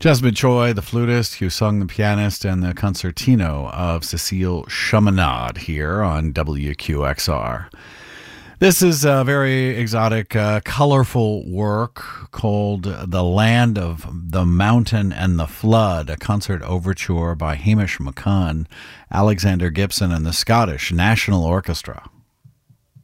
Jasmine Choi, the flutist, Hugh Sung, the pianist, and the concertino of Cecile Chaminade here on WQXR. This is a very exotic, colorful work called The Land of the Mountain and the Flood, a concert overture by Hamish McCunn, Alexander Gibson, and the Scottish National Orchestra.